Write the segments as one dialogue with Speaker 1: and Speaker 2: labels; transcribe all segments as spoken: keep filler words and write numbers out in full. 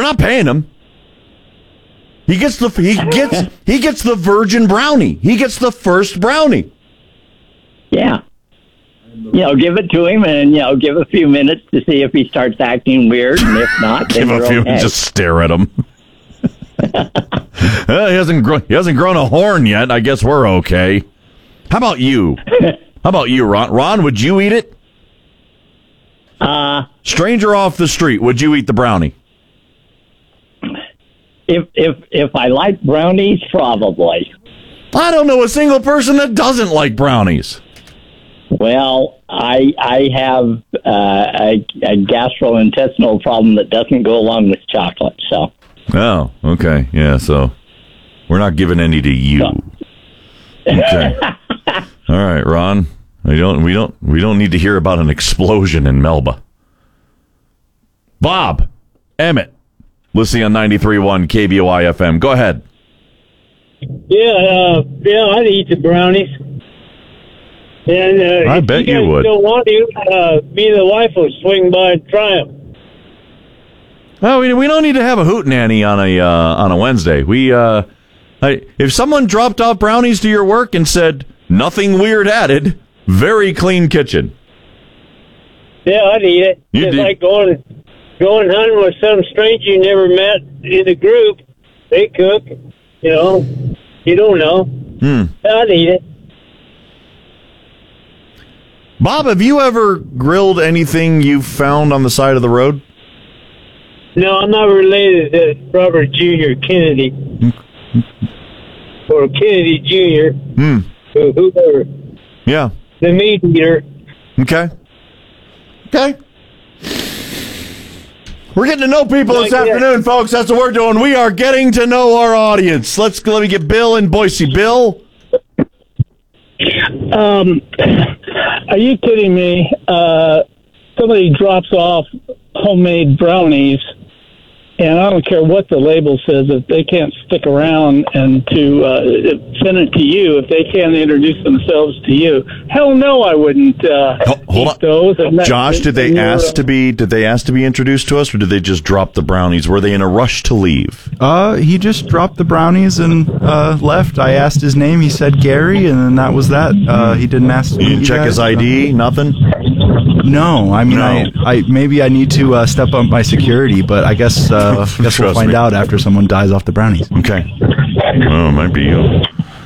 Speaker 1: not paying him. He gets the he gets he gets the virgin brownie. He gets the first brownie.
Speaker 2: Yeah. You know, give it to him, and you know, give a few minutes to see if he starts acting weird, and if not, then
Speaker 1: give a few
Speaker 2: okay.
Speaker 1: Just stare at him. Well, he hasn't grown. He hasn't grown a horn yet. I guess we're okay. How about you? How about you, Ron? Ron, would you eat it?
Speaker 2: Uh,
Speaker 1: Stranger off the street, would you eat the brownie?
Speaker 2: If if if I like brownies, probably.
Speaker 1: I don't know a single person that doesn't like brownies.
Speaker 2: Well, I I have uh, a, a gastrointestinal problem that doesn't go along with chocolate. So.
Speaker 1: Oh, okay, yeah. So we're not giving any to you.
Speaker 2: No.
Speaker 1: Okay. All right, Ron. We don't. We don't. We don't need to hear about an explosion in Melba. Bob, Emmett, listening on ninety-three point one K B O I F M. Go ahead.
Speaker 3: Yeah, uh, yeah, I'd eat the brownies. And uh,
Speaker 1: I
Speaker 3: if
Speaker 1: bet
Speaker 3: you,
Speaker 1: you
Speaker 3: guys
Speaker 1: would.
Speaker 3: Don't want to? Uh, me and the wife will swing by and try them.
Speaker 1: Oh, we we don't need to have a hootenanny on a uh, on a Wednesday. We uh, I, if someone dropped off brownies to your work and said nothing weird added, very clean kitchen.
Speaker 3: Yeah, I'd eat it.
Speaker 1: You
Speaker 3: It's
Speaker 1: do.
Speaker 3: like going going hunting with some stranger you never met in the group. They cook, you know. You don't know.
Speaker 1: Hmm.
Speaker 3: I'd eat it.
Speaker 1: Bob, have you ever grilled anything you found on the side of the road?
Speaker 3: No, I'm not related to Robert Junior Kennedy. Or Kennedy Junior
Speaker 1: Hmm.
Speaker 3: Or whoever.
Speaker 1: Yeah.
Speaker 3: The meat eater.
Speaker 1: Okay. Okay. We're getting to know people this
Speaker 3: Like that.
Speaker 1: afternoon, folks. That's what we're doing. We are getting to know our audience. Let's let me get Bill in Boise. Bill.
Speaker 4: Um, are you kidding me? Uh, somebody drops off homemade brownies, and I don't care what the label says, if they can't stick around and to uh, send it to you, if they can't introduce themselves to you, hell no, I wouldn't uh,
Speaker 1: Ho- hold
Speaker 4: eat
Speaker 1: on.
Speaker 4: those. And that-
Speaker 1: Josh, did they
Speaker 4: and you're,
Speaker 1: ask
Speaker 4: uh,
Speaker 1: to be did they ask to be introduced to us, or did they just drop the brownies? Were they in a rush to leave?
Speaker 5: Uh, he just dropped the brownies and uh, left. I asked his name. He said Gary, and then that was that. Uh, he didn't ask.
Speaker 1: You didn't check his I D? Nothing?
Speaker 5: No, I mean,
Speaker 1: No.
Speaker 5: I, I maybe I need to uh, step up my security, but I guess uh, guess we'll
Speaker 1: Trust
Speaker 5: find
Speaker 1: me.
Speaker 5: out after someone dies off the brownies.
Speaker 1: Okay. Oh, it might be you.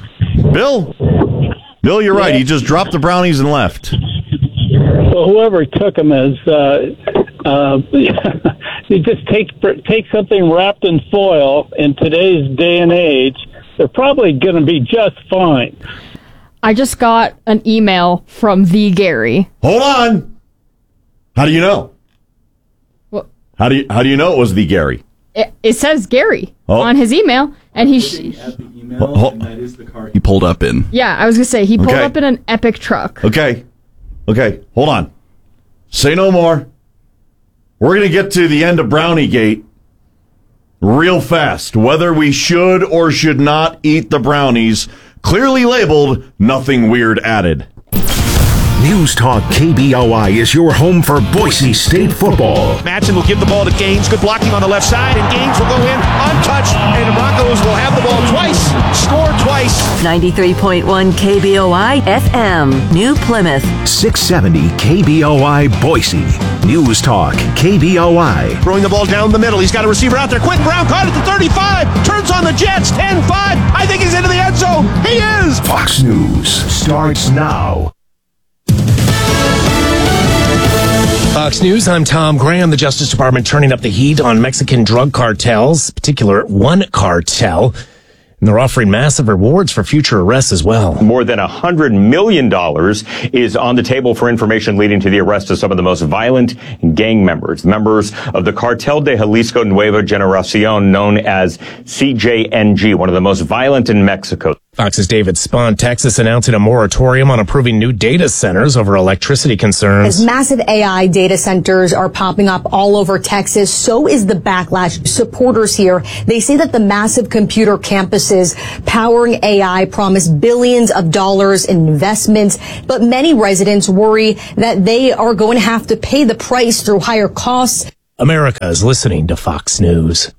Speaker 1: Bill? Bill, you're right. He just dropped the brownies and left.
Speaker 4: Well, whoever took them is, uh, uh, you just take take something wrapped in foil. In today's day and age, they're probably going to be just fine.
Speaker 6: I just got an email from the Gary.
Speaker 1: Hold on. How do you know?
Speaker 6: What?
Speaker 1: How do you how do you know it was the Gary?
Speaker 6: It, it says Gary
Speaker 1: Oh.
Speaker 6: on his email, and he. Sh-
Speaker 1: Ho-
Speaker 5: that is the car he pulled up in.
Speaker 6: yeah, I was gonna say he pulled
Speaker 1: Okay.
Speaker 6: up in an epic truck.
Speaker 1: Okay. Okay. Hold on. Say no more. We're going to get to the end of Brownie Gate real fast. Whether we should or should not eat the brownies, clearly labeled nothing weird added.
Speaker 7: News Talk K B O I is your home for Boise State football.
Speaker 8: Matson will give the ball to Gaines. Good blocking on the left side, and Gaines will go in untouched, and the Broncos will have the ball twice, score twice.
Speaker 9: ninety-three point one K B O I F M, New Plymouth.
Speaker 7: six seventy K B O I Boise. News Talk K B O I.
Speaker 8: Throwing the ball down the middle. He's got a receiver out there. Quentin Brown caught it at the thirty-five. Turns on the Jets. ten five. I think he's into the end zone. He is.
Speaker 7: Fox News starts now.
Speaker 10: Fox News, I'm Tom Graham. The Justice Department turning up the heat on Mexican drug cartels, particular one cartel. And they're offering massive rewards for future arrests as well.
Speaker 11: More than one hundred million dollars is on the table for information leading to the arrest of some of the most violent gang members. Members of the Cartel de Jalisco Nueva Generación, known as C J N G, one of the most violent in Mexico.
Speaker 10: Fox's David Spahn. Texas announcing a moratorium on approving new data centers over electricity concerns.
Speaker 12: As massive A I data centers are popping up all over Texas, so is the backlash. Supporters here, they say that the massive computer campuses powering A I promise billions of dollars in investments, but many residents worry that they are going to have to pay the price through higher costs.
Speaker 10: America is listening to Fox News.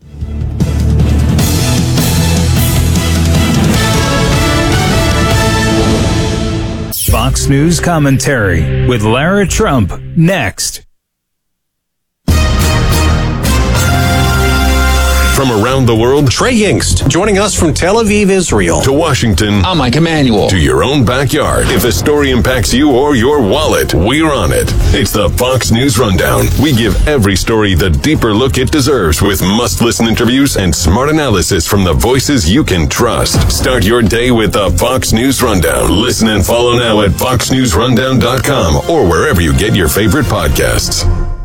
Speaker 13: Fox News commentary with Lara Trump next.
Speaker 7: From around the world,
Speaker 14: Trey Yingst, joining us from Tel Aviv, Israel.
Speaker 7: To Washington,
Speaker 15: I'm Mike Emanuel.
Speaker 7: To your own backyard. If a story impacts you or your wallet, we're on it. It's the Fox News Rundown. We give every story the deeper look it deserves with must-listen interviews and smart analysis from the voices you can trust. Start your day with the Fox News Rundown. Listen and follow now at fox news rundown dot com or wherever you get your favorite podcasts.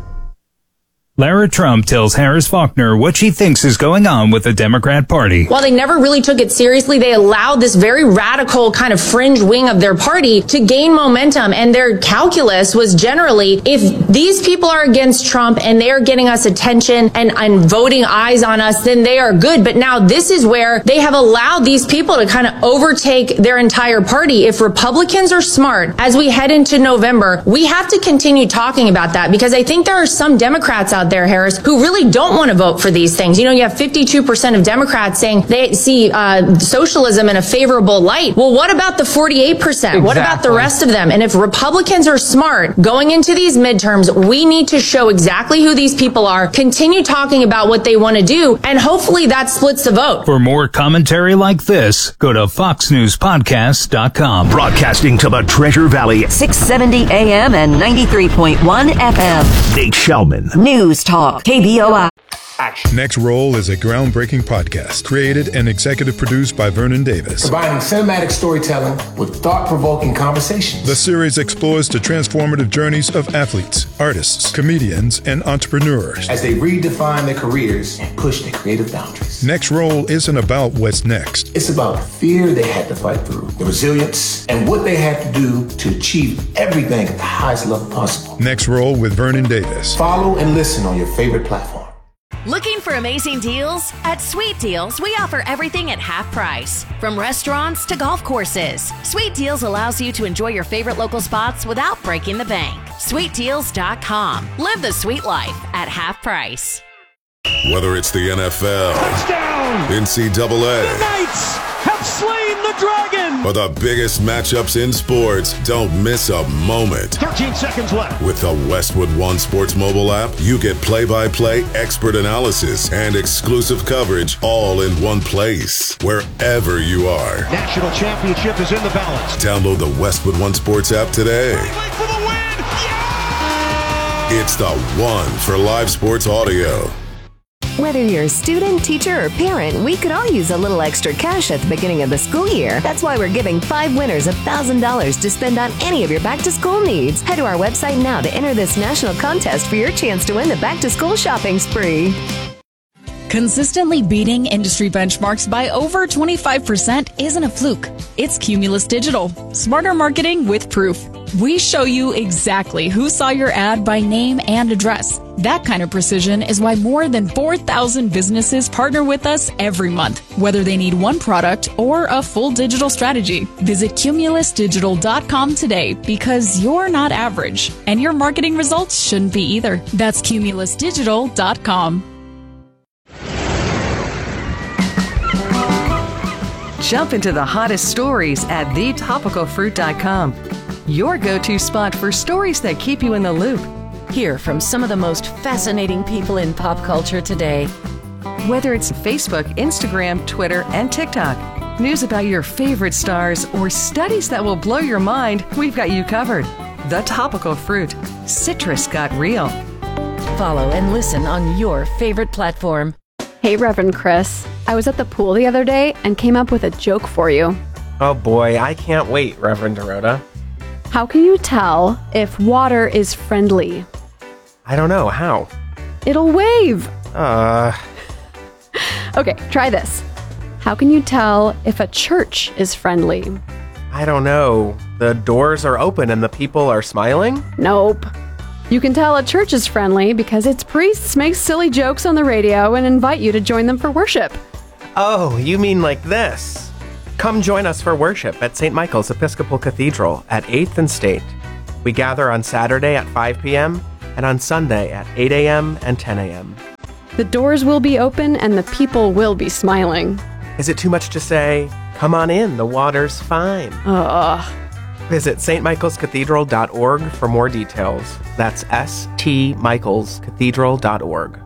Speaker 13: Lara Trump tells Harris Faulkner what she thinks is going on with the Democrat Party.
Speaker 16: While they never really took it seriously, they allowed this very radical kind of fringe wing of their party to gain momentum. And their calculus was generally, if these people are against Trump and they are getting us attention and, and voting eyes on us, then they are good. But now this is where they have allowed these people to kind of overtake their entire party. If Republicans are smart, as we head into November, we have to continue talking about that, because I think there are some Democrats out there, Harris, who really don't want to vote for these things. You know, you have fifty-two percent of Democrats saying they see uh, socialism in a favorable light. Well, what about the forty-eight percent? Exactly. What about the rest of them? And if Republicans are smart going into these midterms, we need to show exactly who these people are, continue talking about what they want to do, and hopefully that splits the vote.
Speaker 13: For more commentary like this, go to fox news podcast dot com.
Speaker 7: Broadcasting to the Treasure Valley.
Speaker 9: six seventy A M and ninety-three point one F M.
Speaker 7: Nate Shellman.
Speaker 9: News Talk, K B O I.
Speaker 17: Next Roll is a groundbreaking podcast created and executive produced by Vernon Davis.
Speaker 18: Combining cinematic storytelling with thought-provoking conversations.
Speaker 17: The series explores the transformative journeys of athletes, artists, comedians, and entrepreneurs
Speaker 18: as they redefine their careers and push their creative boundaries.
Speaker 17: Next Roll isn't about what's next.
Speaker 18: It's about the fear they had to fight through, the resilience, and what they had to do to achieve everything at the highest level possible.
Speaker 17: Next Roll with Vernon Davis.
Speaker 18: Follow and listen on your favorite platform.
Speaker 19: Looking for amazing deals? At Sweet Deals, we offer everything at half price. From restaurants to golf courses, Sweet Deals allows you to enjoy your favorite local spots without breaking the bank. sweet deals dot com. Live the sweet life at half price.
Speaker 7: Whether it's the N F L,
Speaker 8: touchdown,
Speaker 7: N C double A,
Speaker 8: the Knights have slain the dragon,
Speaker 7: or the biggest matchups in sports, don't miss a moment.
Speaker 8: thirteen seconds left.
Speaker 7: With the Westwood One Sports mobile app, you get play-by-play expert analysis and exclusive coverage all in one place, wherever you are.
Speaker 8: National championship is in the balance.
Speaker 7: Download the Westwood One Sports app today.
Speaker 8: For the win. Yeah!
Speaker 7: It's the one for live sports audio.
Speaker 20: Whether you're a student, teacher, or parent, we could all use a little extra cash at the beginning of the school year. That's why we're giving five winners one thousand dollars to spend on any of your back-to-school needs. Head to our website now to enter this national contest for your chance to win the back-to-school shopping spree.
Speaker 21: Consistently beating industry benchmarks by over twenty-five percent isn't a fluke. It's Cumulus Digital. Smarter marketing with proof. We show you exactly who saw your ad by name and address. That kind of precision is why more than four thousand businesses partner with us every month, whether they need one product or a full digital strategy. Visit cumulus digital dot com today, because you're not average, and your marketing results shouldn't be either. That's cumulus digital dot com.
Speaker 9: Jump into the hottest stories at the topical fruit dot com. Your go-to spot for stories that keep you in the loop. Hear from some of the most fascinating people in pop culture today. Whether it's Facebook, Instagram, Twitter, and TikTok, news about your favorite stars, or studies that will blow your mind, we've got you covered. The Topical Fruit. Citrus got real. Follow and listen on your favorite platform.
Speaker 22: Hey, Reverend Chris. I was at the pool the other day and came up with a joke for you.
Speaker 23: Oh boy, I can't wait, Reverend Dorota.
Speaker 22: How can you tell if water is friendly?
Speaker 23: I don't know. How?
Speaker 22: It'll wave.
Speaker 23: Uh.
Speaker 22: Okay, try this. How can you tell if a church is friendly?
Speaker 23: I don't know. The doors are open and the people are smiling?
Speaker 22: Nope. You can tell a church is friendly because its priests make silly jokes on the radio and invite you to join them for worship.
Speaker 23: Oh, you mean like this? Come join us for worship at Saint Michael's Episcopal Cathedral at eighth and State. We gather on Saturday at five p.m. and on Sunday at eight a.m. and ten a.m.
Speaker 22: The doors will be open and the people will be smiling.
Speaker 23: Is it too much to say, come on in, the water's fine?
Speaker 22: Ugh.
Speaker 23: Visit s t michaels cathedral dot org for more details. That's s t michaels cathedral dot org.